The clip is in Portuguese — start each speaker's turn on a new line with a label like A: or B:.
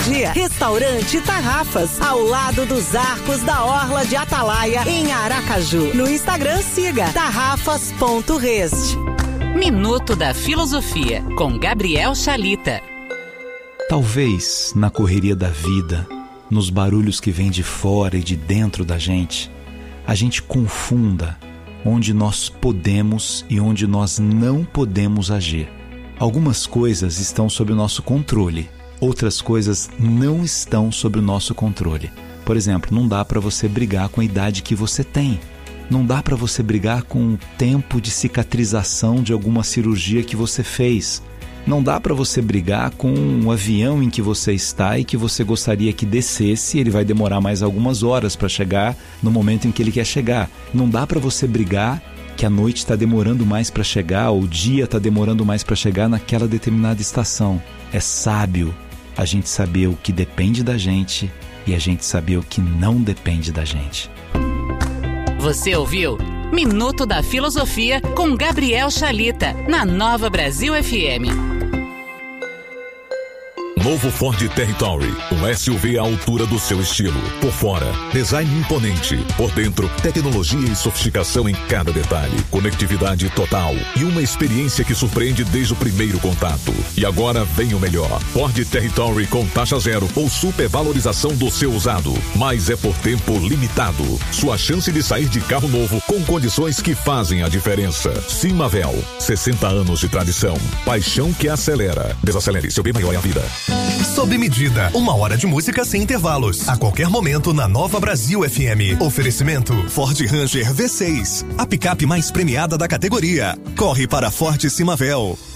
A: Dia, Restaurante Tarrafas, ao lado dos Arcos da Orla de Atalaia, em Aracaju. No Instagram, siga tarrafas.rest.
B: Minuto da Filosofia, com Gabriel Chalita.
C: Talvez, na correria da vida, nos barulhos que vêm de fora e de dentro da gente, a gente confunda onde nós podemos e onde nós não podemos agir. Algumas coisas estão sob o nosso controle, outras coisas não estão sob o nosso controle. Por exemplo, não dá para você brigar com a idade que você tem. Não dá para você brigar com o tempo de cicatrização de alguma cirurgia que você fez. Não dá para você brigar com o avião em que você está e que você gostaria que descesse, ele vai demorar mais algumas horas para chegar no momento em que ele quer chegar. Não dá para você brigar que a noite está demorando mais para chegar, ou o dia está demorando mais para chegar naquela determinada estação. É sábio a gente saber o que depende da gente e a gente saber o que não depende da gente.
B: Você ouviu Minuto da Filosofia com Gabriel Chalita, na Nova Brasil FM.
D: Novo Ford Territory, um SUV à altura do seu estilo. Por fora, design imponente. Por dentro, tecnologia e sofisticação em cada detalhe. Conectividade total e uma experiência que surpreende desde o primeiro contato. E agora vem o melhor. Ford Territory com taxa zero ou supervalorização do seu usado. Mas é por tempo limitado. Sua chance de sair de carro novo com condições que fazem a diferença. Simavel, 60 anos de tradição. Paixão que acelera. Desacelere, seu bem maior é a vida.
E: Sob medida, 1 hora de música sem intervalos. A qualquer momento na Nova Brasil FM. Oferecimento Ford Ranger V6, a picape mais premiada da categoria. Corre para Ford Simavel.